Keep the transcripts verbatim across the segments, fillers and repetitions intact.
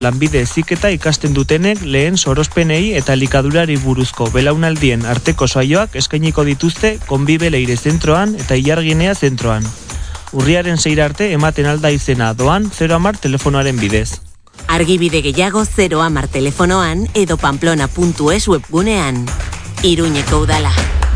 Lanbide heziketa ikasten dutenek lehen sorospenei eta likadurari buruzko belaunaldien arteko saioak eskainiko dituzte Konbibe Leire zentroan eta Ilarginea zentroan. Urriaren seira arte ematen alda izena doan zero hamar telefonoaren bidez. Argibide gehiago zero hamar telefonoan edo pamplona puntu es webgunean. Iruñeko udala.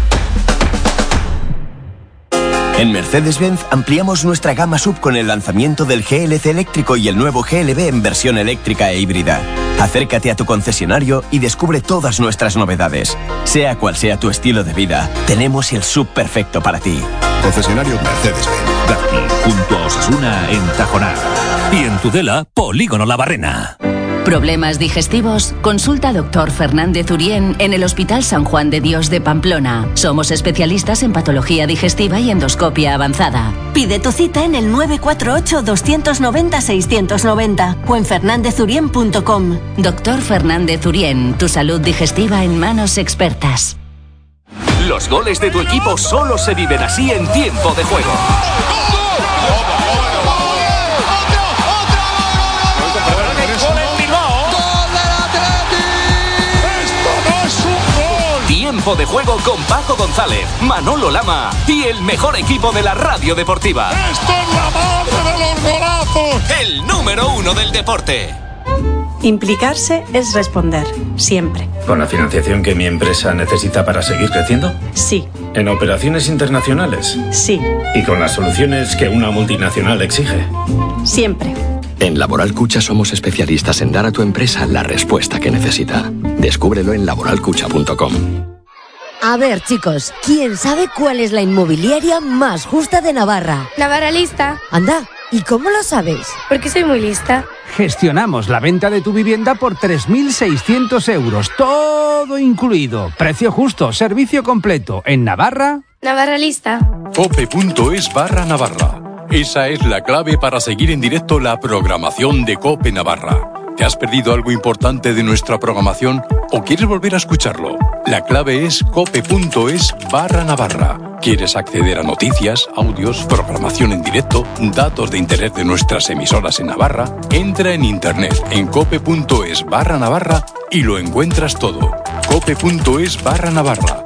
En Mercedes-Benz ampliamos nuestra gama sub con el lanzamiento del G L C eléctrico y el nuevo G L B en versión eléctrica e híbrida. Acércate a tu concesionario y descubre todas nuestras novedades. Sea cual sea tu estilo de vida, tenemos el sub perfecto para ti. Concesionario Mercedes-Benz. Darty, junto a Osasuna en Tajonar. Y en Tudela, Polígono La Barrena. ¿Problemas digestivos? Consulta al doctor Fernández Urien en el Hospital San Juan de Dios de Pamplona. Somos especialistas en patología digestiva y endoscopia avanzada. Pide tu cita en el nueve cuatro ocho, dos nueve cero, seis nueve cero o en fernandez urien punto com. Doctor Fernández Urien, tu salud digestiva en manos expertas. Los goles de tu equipo solo se viven así en tiempo de juego. Tiempo de juego con Paco González, Manolo Lama y el mejor equipo de la radio deportiva. ¡Esto es la madre de los golazos! El número uno del deporte. Implicarse es responder, siempre. ¿Con la financiación que mi empresa necesita para seguir creciendo? Sí. ¿En operaciones internacionales? Sí. ¿Y con las soluciones que una multinacional exige? Siempre. En Laboral Cucha somos especialistas en dar a tu empresa la respuesta que necesita. Descúbrelo en laboral cucha punto com. A ver, chicos, ¿quién sabe cuál es la inmobiliaria más justa de Navarra? Navarra Lista. Anda, ¿y cómo lo sabéis? Porque soy muy lista. Gestionamos la venta de tu vivienda por tres mil seiscientos euros, todo incluido. Precio justo, servicio completo. En Navarra... Navarra Lista. Cope.es barra Navarra. Esa es la clave para seguir en directo la programación de Cope Navarra. ¿Te has perdido algo importante de nuestra programación o quieres volver a escucharlo? La clave es cope.es barra Navarra. ¿Quieres acceder a noticias, audios, programación en directo, datos de interés de nuestras emisoras en Navarra? Entra en internet en cope.es barra Navarra y lo encuentras todo. cope.es barra Navarra.